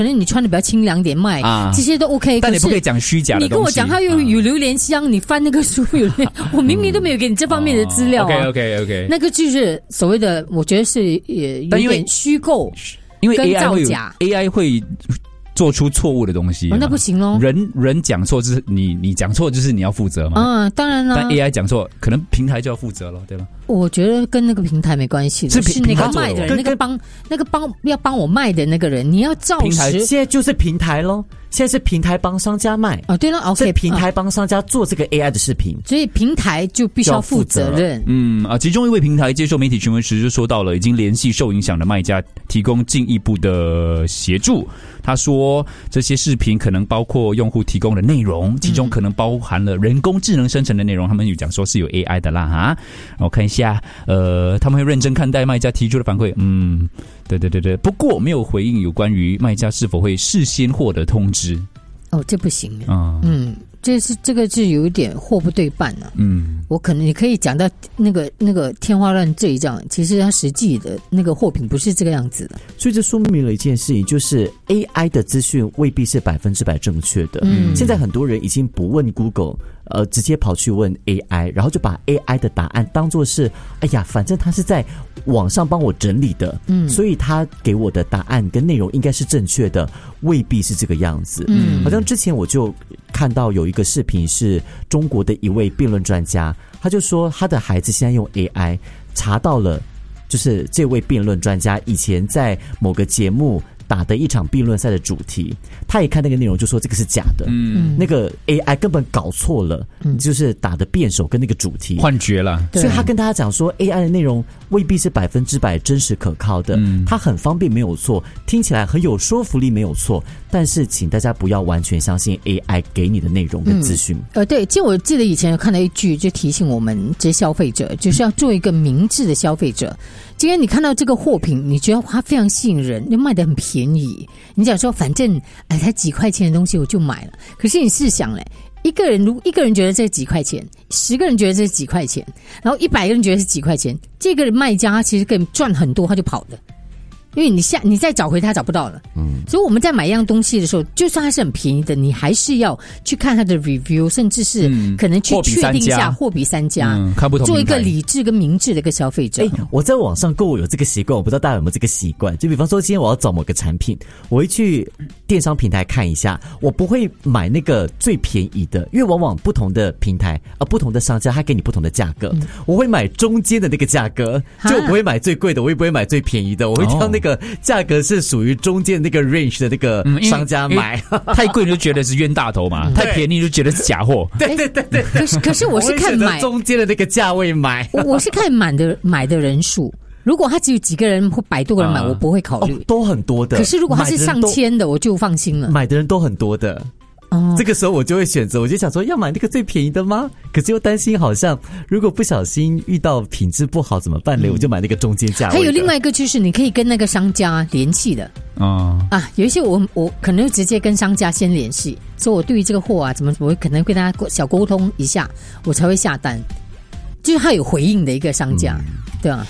可能你穿的比较清凉点卖这些都 OK。 但你不可以讲虚假的东西。 你跟我讲他有榴莲香，你翻那个书有我明明都没有给你这方面的资料 OK， 那个就是所谓的，我觉得是有点虚构， 因为跟造假 AI 会做出错误的东西那不行咯。 人讲错就是你讲错就是你要负责嘛。 当然了。 但 AI 讲错，可能平台就要负责了，对吧？ 我觉得跟那个平台没关系的，是那个卖的人，那个要帮我卖的那个人，你要照实。 现在就是平台咯，现在是平台帮商家卖。 对了 ，OK， 是平台帮商家做这个 AI 的视频， 所以平台就必须要负责任。 其中一位平台接受媒体询问时就说到了，已经联系受影响的卖家，提供进一步的协助。他说，这些视频可能包括用户提供的内容，其中可能包含了人工智能生成的内容。他们有讲说是有 AI 的啦哈。我看一下，他们会认真看待卖家提出的反馈。对。不过没有回应有关于卖家是否会事先获得通知。 这不行。这个是有一点货不对半啊。我可能你可以讲到那个天花乱坠这样，其实它实际的那个货品不是这个样子的。 所以这说明了一件事情，就是 AI 的资讯未必是100%正确的。现在很多人已经不问 Google，直接跑去问 AI， 然后就把 AI 的答案当作是，哎呀，反正他是在网上帮我整理的，所以他给我的答案跟内容应该是正确的，未必是这个样子。好像之前我就看到有一个视频是中国的一位辩论专家，他就说他的孩子现在用 AI 查到了，就是这位辩论专家以前在某个节目打的一场辩论赛的主题，他一看那个内容就说这个是假的。那个 AI 根本搞错了，就是打的辩手跟那个主题幻觉了。 所以他跟大家讲说 AI 的内容未必是100%真实可靠的，它很方便没有错，听起来很有说服力没有错，但是请大家不要完全相信 AI 给你的内容跟资讯。 对，我记得以前有看到一句，就提醒我们这些消费者，就是要做一个明智的消费者。今天你看到这个货品，你觉得它非常吸引人，又卖得很便宜，你讲说反正才几块钱的东西我就买了。可是你试想嘞，一个人觉得这几块钱，10个人觉得这几块钱，然后100个人觉得是几块钱，这个卖家其实可以赚很多，他就跑了。因为你再找回它找不到了。所以我们在买一样东西的时候，就算它是很便宜的，你还是要去看它的 review， 甚至是可能去确定一下货比三家， 看不同， 做一个理智跟明智的一个消费者。 我在网上购物有这个习惯，我不知道大家有没有这个习惯。就比方说今天我要找某个产品，我会去电商平台看一下，我不会买那个最便宜的，因为往往不同的平台不同的商家他给你不同的价格，我会买中间的那个价格，就我不会买最贵的，我也不会买最便宜的，我会挑那个价格是属于中间那个 range 的那个商家买。 太贵你就觉得是冤大头嘛，太便宜就觉得是假货。 对。 可是我是看买中间的那个价位买， 我是看买的人数。如果他只有几个人或100多个人买，我不会考虑。 都很多的。 可是如果他是上千的，我就放心了。 买的人都很多的。这个时候我就会选择，我就想说要买那个最便宜的吗？可是又担心好像如果不小心遇到品质不好怎么办呢？我就买那个中间价位的。 还有另外一个就是你可以跟那个商家联系的。有一些我可能直接跟商家先联系，说我对于这个货我可能跟他小沟通一下，我才会下单。就是他有回应的一个商家。对啊。